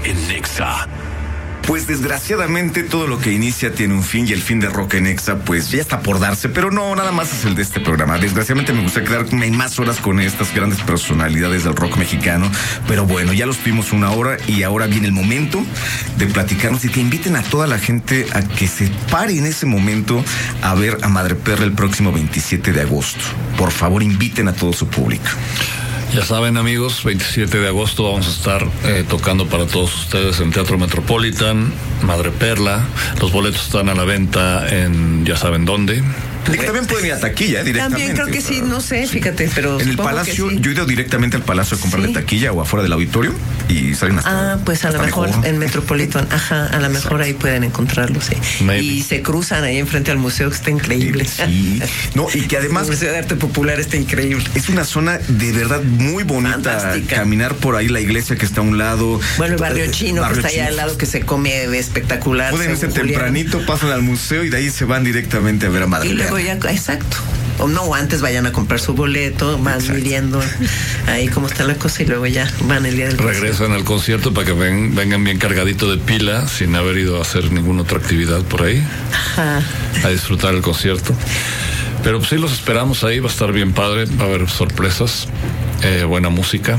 en Nexa. Pues desgraciadamente todo lo que inicia tiene un fin y el fin de Rock en Exa pues ya está por darse, pero no, nada más es el de este programa. Desgraciadamente me gustaría quedarme más horas con estas grandes personalidades del rock mexicano, pero bueno, ya los tuvimos una hora y ahora viene el momento de platicarnos y que inviten a toda la gente a que se pare en ese momento a ver a Madreperla el próximo 27 de agosto. Por favor, inviten a todo su público. Ya saben, amigos, 27 de agosto vamos a estar tocando para todos ustedes en Teatro Metropolitan, Madreperla. Los boletos están a la venta en ya saben dónde. Y que también pueden ir a taquilla directamente. También creo que sí, no sé, fíjate, pero en el Palacio, sí. Yo he ido directamente al Palacio a comprarle taquilla o afuera del auditorio y salen hasta. Pues a lo mejor en Metropolitan, a lo mejor ahí pueden encontrarlo, sí. Maybe. Y se cruzan ahí enfrente al museo, que está increíble. Sí. No, y que además. El Museo de Arte Popular está increíble. Es una zona de verdad muy bonita. Fantástica. Caminar por ahí, la iglesia que está a un lado. Bueno, el barrio chino que está allá al lado, que se come espectacular. Pueden irse tempranito, pasan al museo y de ahí se van directamente a ver a Madrid. Exacto. O no, antes vayan a comprar su boleto, van midiendo ahí cómo está la cosa y luego ya van el día del regresan al concierto para que vengan bien cargadito de pila sin haber ido a hacer ninguna otra actividad por ahí. Ajá. A disfrutar el concierto. Pero pues sí, los esperamos ahí, va a estar bien padre, va a haber sorpresas, buena música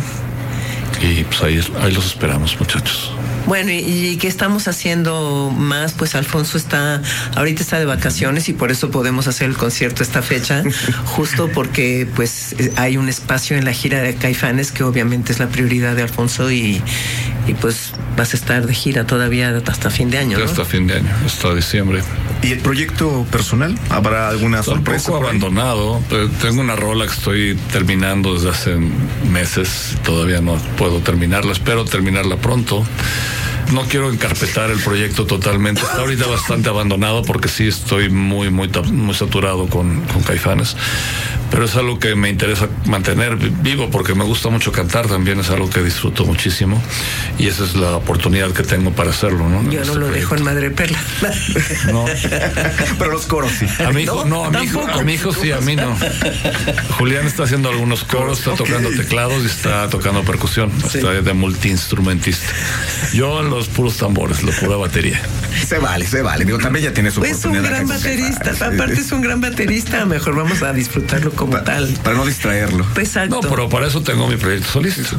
y pues ahí los esperamos, muchachos. Bueno, ¿y qué estamos haciendo más? Pues Alfonso ahorita está de vacaciones y por eso podemos hacer el concierto esta fecha, justo porque pues hay un espacio en la gira de Caifanes que obviamente es la prioridad de Alfonso y pues vas a estar de gira todavía hasta fin de año, ¿no? Hasta fin de año, hasta diciembre. ¿Y el proyecto personal? ¿Habrá alguna sorpresa? Un poco abandonado. Tengo una rola que estoy terminando desde hace meses, todavía no puedo terminarla, espero terminarla pronto. No quiero encarpetar el proyecto totalmente. Está ahorita bastante abandonado porque sí estoy muy saturado con Caifanes. Pero es algo que me interesa mantener vivo porque me gusta mucho cantar también. Es algo que disfruto muchísimo. Y esa es la oportunidad que tengo para hacerlo, ¿no? Yo no lo dejo en Madreperla. No. Pero los coros sí. A mi hijo, no, a mi hijo sí, a mí no. Julián está haciendo algunos coros, está tocando teclados y está tocando percusión. Sí. Está de multiinstrumentista. Yo los puros tambores, la pura batería. Se vale. Digo, también ya tiene su oportunidad. Es un gran baterista, aparte es un gran baterista. Mejor vamos a disfrutarlo como tal. Para no distraerlo. Exacto. No, pero para eso tengo mi proyecto solista.